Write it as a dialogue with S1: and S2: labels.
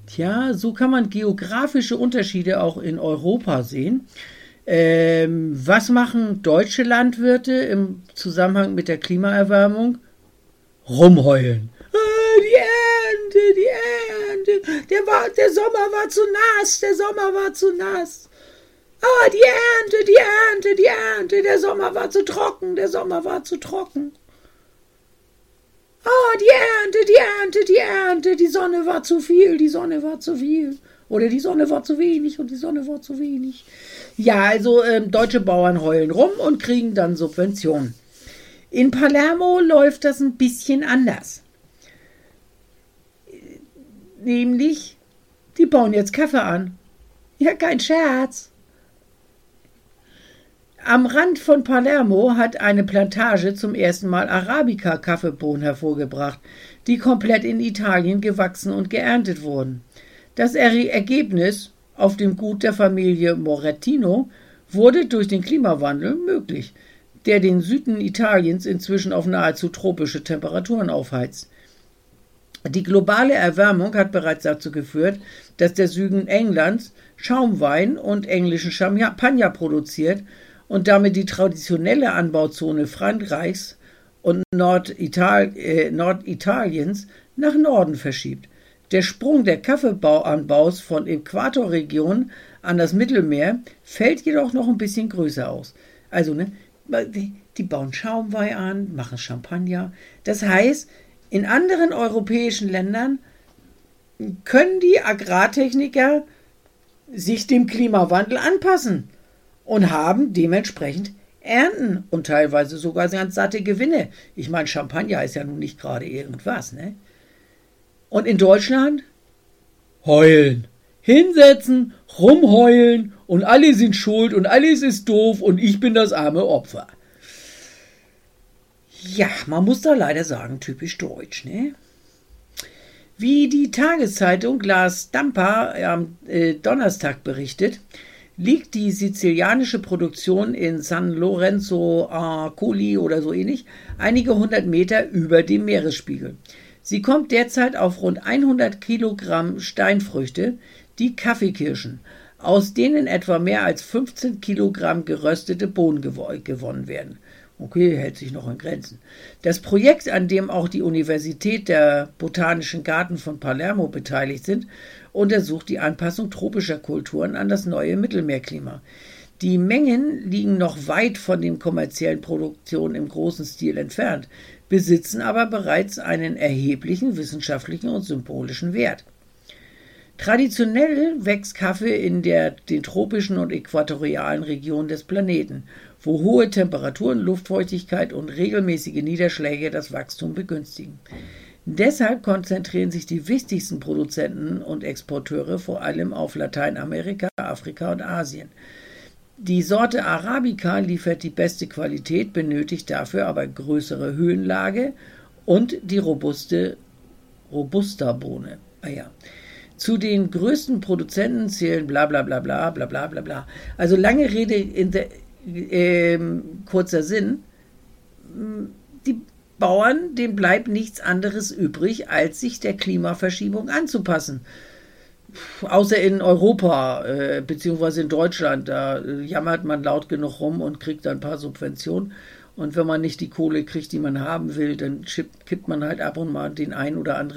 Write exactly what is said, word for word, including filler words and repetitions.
S1: Tja, so kann man geografische Unterschiede auch in Europa sehen. Ähm, was machen deutsche Landwirte im Zusammenhang mit der Klimaerwärmung? Rumheulen. Ah, die Ernte, die Ernte. Der, war, der Sommer war zu nass, der Sommer war zu nass. Ah, die Ernte, die Ernte, die Ernte. Der Sommer war zu trocken, der Sommer war zu trocken. Ah, die Ernte, die Ernte, die Ernte. Die Sonne war zu viel, die Sonne war zu viel. Oder die Sonne war zu wenig und die Sonne war zu wenig. Ja, also ähm, deutsche Bauern heulen rum und kriegen dann Subventionen. In Palermo läuft das ein bisschen anders. Nämlich, die bauen jetzt Kaffee an. Ja, kein Scherz. Am Rand von Palermo hat eine Plantage zum ersten Mal Arabica-Kaffeebohnen hervorgebracht, die komplett in Italien gewachsen und geerntet wurden. Das Ergebnis auf dem Gut der Familie Morettino wurde durch den Klimawandel möglich, der den Süden Italiens inzwischen auf nahezu tropische Temperaturen aufheizt. Die globale Erwärmung hat bereits dazu geführt, dass der Süden Englands Schaumwein und englischen Champagner produziert und damit die traditionelle Anbauzone Frankreichs und Nordital- äh, Norditaliens nach Norden verschiebt. Der Sprung der Kaffeebauanbaus von Äquatorregionen an das Mittelmeer fällt jedoch noch ein bisschen größer aus. Also, ne, die, die bauen Schaumwein an, machen Champagner. Das heißt, in anderen europäischen Ländern können die Agrartechniker sich dem Klimawandel anpassen und haben dementsprechend Ernten und teilweise sogar ganz satte Gewinne. Ich meine, Champagner ist ja nun nicht gerade irgendwas, ne? Und in Deutschland? Heulen. Hinsetzen, rumheulen und alle sind schuld und alles ist doof und ich bin das arme Opfer. Ja, man muss da leider sagen, typisch deutsch, ne? Wie die Tageszeitung La Stampa am äh, Donnerstag berichtet, liegt die sizilianische Produktion in San Lorenzo a Colli oder so ähnlich einige hundert Meter über dem Meeresspiegel. Sie kommt derzeit auf rund hundert Kilogramm Steinfrüchte, die Kaffeekirschen, aus denen etwa mehr als fünfzehn Kilogramm geröstete Bohnen gew- gewonnen werden. Okay, hält sich noch in Grenzen. Das Projekt, an dem auch die Universität der Botanischen Garten von Palermo beteiligt sind, untersucht die Anpassung tropischer Kulturen an das neue Mittelmeerklima. Die Mengen liegen noch weit von den kommerziellen Produktionen im großen Stil entfernt, besitzen aber bereits einen erheblichen wissenschaftlichen und symbolischen Wert. Traditionell wächst Kaffee in der, den tropischen und äquatorialen Regionen des Planeten, wo hohe Temperaturen, Luftfeuchtigkeit und regelmäßige Niederschläge das Wachstum begünstigen. Deshalb konzentrieren sich die wichtigsten Produzenten und Exporteure vor allem auf Lateinamerika, Afrika und Asien. Die Sorte Arabica liefert die beste Qualität, benötigt dafür aber größere Höhenlage und die robuste Robusta-Bohne. Ah ja. Zu den größten Produzenten zählen bla bla bla bla bla bla bla bla. Also lange Rede in der, äh, kurzer Sinn. Die Bauern, denen bleibt nichts anderes übrig, als sich der Klimaverschiebung anzupassen. Außer in Europa äh, beziehungsweise in Deutschland, da äh, jammert man laut genug rum und kriegt ein paar Subventionen. Und wenn man nicht die Kohle kriegt, die man haben will, dann kippt man halt ab und mal den einen oder anderen